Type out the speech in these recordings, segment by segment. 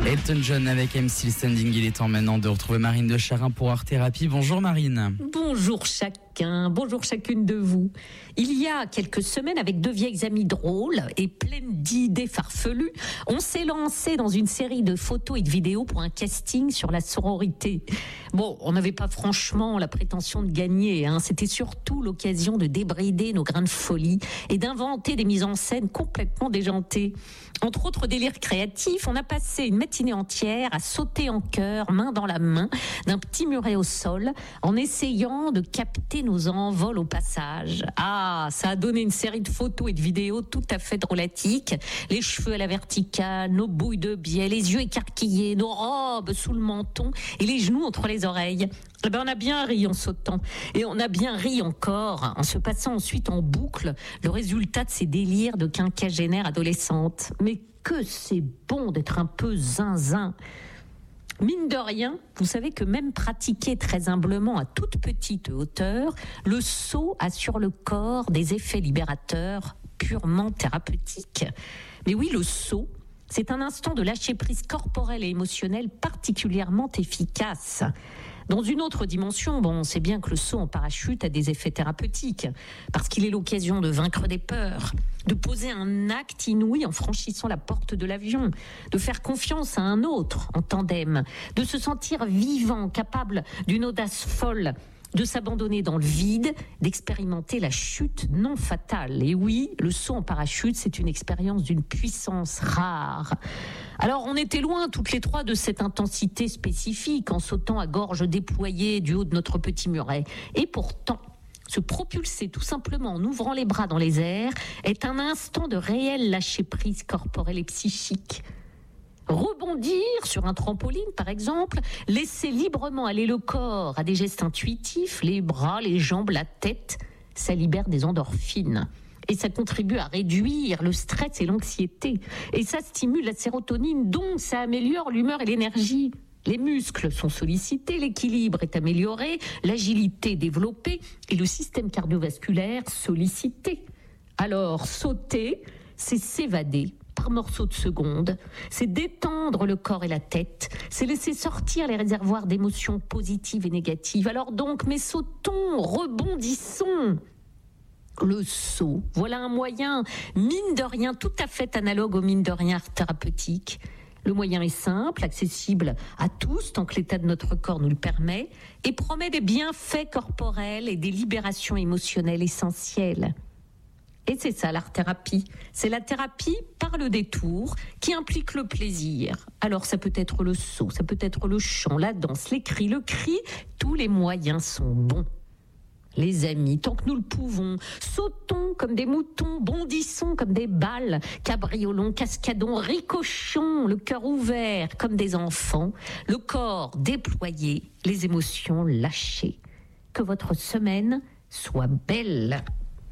Elton John avec I'm Still Standing. Il est temps maintenant de retrouver Marine de Charin pour Art Thérapie. Bonjour Marine. Bonjour chacun, bonjour chacune de vous. Il y a quelques semaines, avec deux vieilles amies drôles et pleines d'idées farfelues, on s'est lancé dans une série de photos et de vidéos pour un casting sur la sororité. Bon, on n'avait pas franchement la prétention de gagner, C'était surtout l'occasion de débrider nos grains de folie et d'inventer des mises en scène complètement déjantées. Entre autres délires créatifs, on a passé une matinée entière à sauter en chœur, main dans la main, d'un petit muret au sol, en essayant de capter nos envols au passage. Ah, ça a donné une série de photos et de vidéos tout à fait drôlatiques. Les cheveux à la verticale, nos bouilles de biais, les yeux écarquillés, nos robes sous le menton et les genoux entre les oreilles. Eh ben, on a bien ri en sautant. Et on a bien ri encore en se passant ensuite en boucle le résultat de ces délires de quinquagénaire adolescente. Mais que c'est bon d'être un peu zinzin. Mine de rien, vous savez que même pratiqué très humblement à toute petite hauteur, le saut a sur le corps des effets libérateurs purement thérapeutiques. Mais oui, le saut, c'est un instant de lâcher prise corporelle et émotionnelle particulièrement efficace. Dans une autre dimension, on sait bien que le saut en parachute a des effets thérapeutiques, parce qu'il est l'occasion de vaincre des peurs, de poser un acte inouï en franchissant la porte de l'avion, de faire confiance à un autre en tandem, de se sentir vivant, capable d'une audace folle, de s'abandonner dans le vide, d'expérimenter la chute non fatale. Et oui, le saut en parachute, c'est une expérience d'une puissance rare. Alors, on était loin toutes les trois de cette intensité spécifique en sautant à gorge déployée du haut de notre petit muret. Et pourtant, se propulser tout simplement en ouvrant les bras dans les airs est un instant de réel lâcher-prise corporelle et psychique. Rebondir sur un trampoline, par exemple, laisser librement aller le corps à des gestes intuitifs, les bras, les jambes, la tête, ça libère des endorphines. Et ça contribue à réduire le stress et l'anxiété. Et ça stimule la sérotonine, donc ça améliore l'humeur et l'énergie. Les muscles sont sollicités, l'équilibre est amélioré, l'agilité développée et le système cardiovasculaire sollicité. Alors, sauter, c'est s'évader par morceaux de seconde, c'est détendre le corps et la tête, c'est laisser sortir les réservoirs d'émotions positives et négatives. Alors donc, mais sautons, rebondissons. Le saut, voilà un moyen, mine de rien, tout à fait analogue au mine de rien thérapeutique. Le moyen est simple, accessible à tous, tant que l'état de notre corps nous le permet, et promet des bienfaits corporels et des libérations émotionnelles essentielles. Et c'est ça l'art-thérapie. C'est la thérapie par le détour qui implique le plaisir. Alors ça peut être le saut, ça peut être le chant, la danse, les cris, le cri. Tous les moyens sont bons. Les amis, tant que nous le pouvons, sautons comme des moutons, bondissons comme des balles, cabriolons, cascadons, ricochons, le cœur ouvert comme des enfants, le corps déployé, les émotions lâchées. Que votre semaine soit belle.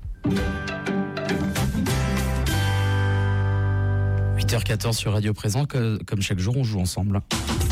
8h14 sur Radio Présent, comme chaque jour on joue ensemble.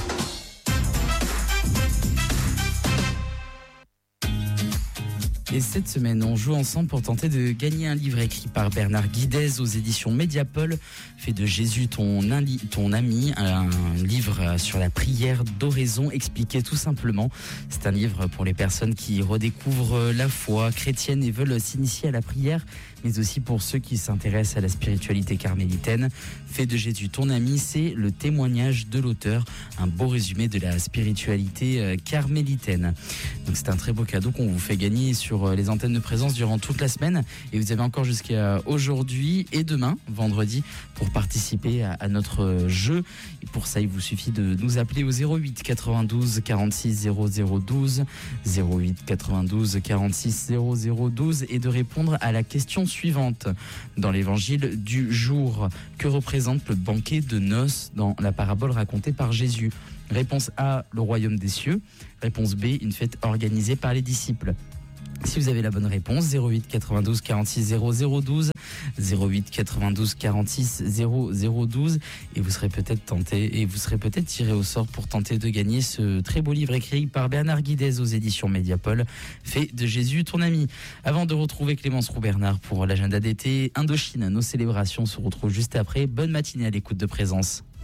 Et cette semaine, on joue ensemble pour tenter de gagner un livre écrit par Bernard Guidez aux éditions Mediapol. Fais de Jésus ton ami, un livre sur la prière d'oraison expliqué tout simplement. C'est un livre pour les personnes qui redécouvrent la foi chrétienne et veulent s'initier à la prière, mais aussi pour ceux qui s'intéressent à la spiritualité carmélitaine. Fais de Jésus ton ami, c'est le témoignage de l'auteur, un beau résumé de la spiritualité carmélitaine. Donc c'est un très beau cadeau qu'on vous fait gagner sur les antennes de Présence durant toute la semaine, et vous avez encore jusqu'à aujourd'hui et demain, vendredi, pour participer à notre jeu. Et pour ça, il vous suffit de nous appeler au 08 92 46 0012, 08 92 46 0012 et de répondre à la question suivante. Dans l'évangile du jour, que représente le banquet de noces dans la parabole racontée par Jésus? Réponse A, le royaume des cieux. Réponse B, une fête organisée par les disciples. Si vous avez la bonne réponse, 08 92 46 0012, 08 92 46 0012, et vous serez peut-être tiré au sort pour tenter de gagner ce très beau livre écrit par Bernard Guidez aux éditions Mediapol, Fais de Jésus ton ami. Avant de retrouver Clémence Roux-Bernard pour l'agenda d'été Indochine, nos célébrations se retrouvent juste après. Bonne matinée à l'écoute de Présence.